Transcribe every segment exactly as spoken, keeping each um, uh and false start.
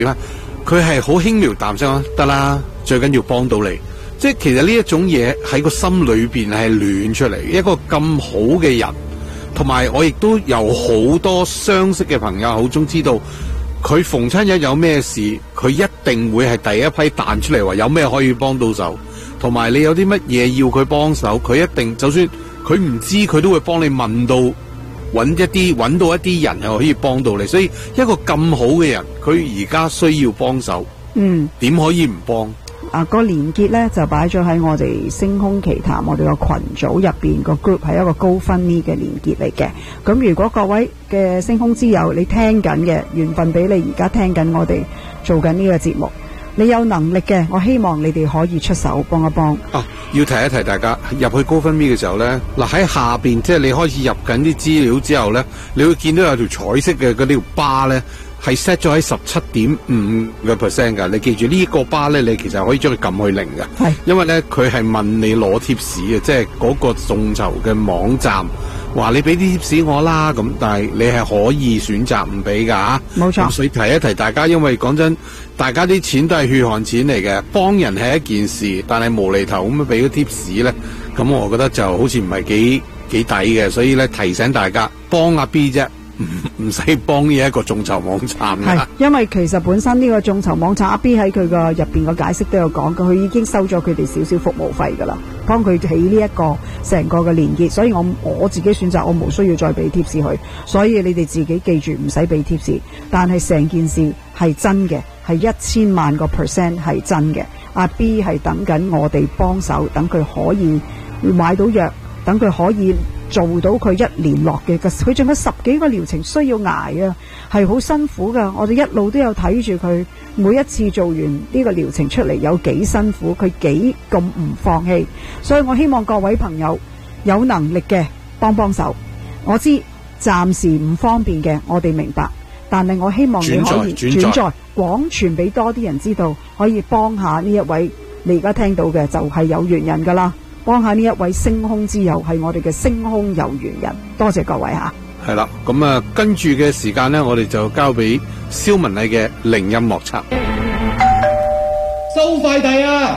佢係好輕描淡寫得啦，最緊要幫到你。即係其實呢一種嘢喺個心裏邊係暖出嚟，一個咁好嘅人，同埋我亦都有好多相識嘅朋友口中知道，佢逢親一有咩事，佢一定會係第一批彈出嚟話有咩可以幫到手，同埋你有啲乜嘢要佢幫手，佢一定就算佢唔知，佢都會幫你問到。揾一啲揾到一啲人又可以幫到你，所以一個咁好嘅人，佢而家需要幫手，嗯，點可以唔幫？ 啊，個連結咧就擺咗喺我哋星空奇談我哋個群組入邊個 group， 係一個GoFundMe嘅連結嚟嘅。咁如果各位嘅星空之友，你聽緊嘅緣分俾你，而家聽緊我哋做緊呢個節目，你有能力嘅，我希望你哋可以出手幫一幫。 啊，要提一提大家入去GoFundMe嘅時候呢，嗱喺下邊即係你開始入緊啲資料之後呢，你會見到有條彩色嘅嗰條巴呢，係 set 咗喺十七點五嘅 percent 㗎。你記住呢個巴呢，你其實可以將佢撳去零㗎。係，因為呢，佢係問你攞貼士嘅，即係嗰個眾籌嘅網站。話你俾啲貼士我啦，咁但係你係可以選擇唔俾噶，冇錯。所以提一提大家，因為講真，大家啲錢都係血汗錢嚟嘅，幫人係一件事，但係無厘頭咁樣俾啲貼士咧，咁我覺得就好似唔係幾幾抵嘅，所以咧提醒大家幫阿 B 啫。唔唔使幫呢一個眾籌網站嘅， 係因為其實本身呢個眾籌網站阿 B 喺佢個入邊個解釋都有講嘅，佢已經收咗佢哋少少服務費噶啦，幫佢起呢一個成個嘅連結，所以我我自己選擇我冇需要再俾貼士佢，所以你哋自己記住唔使俾貼士，但係成件事係真嘅，係一千萬個 percent 係真嘅。阿 B 係等緊我哋幫手，等佢可以買到藥，等佢可以做到佢一年落嘅，佢仲有十幾個療程需要捱啊，係好辛苦噶。我哋一路都有睇住佢每一次做完呢個療程出嚟有幾辛苦，佢幾咁唔放棄，所以我希望各位朋友有能力嘅幫幫手。我知暫時唔方便嘅，我哋明白，但係我希望你可以轉載廣傳俾多啲人知道，可以幫下呢一位你而家聽到嘅就係有緣人噶啦。幫下呢一位星空之友，係我哋嘅星空有緣人，多謝各位吓。 係啦，咁啊，跟住嘅時間呢，我哋就交俾蕭文麗嘅靈音莫測。 收快遞啊！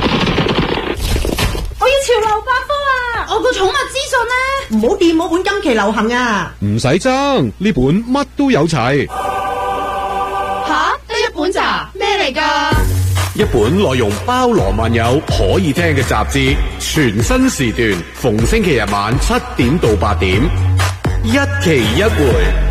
我要潮流百科啊！我個寵物資訊呢？唔好掂我本今期流行啊！ 唔使爭，呢本乜都有齊。 吓，得一本咋？咩嚟㗎？ 一本內容包羅萬有、可以聽嘅雜誌，全新時段，逢星期日晚七點到八點，一期一會。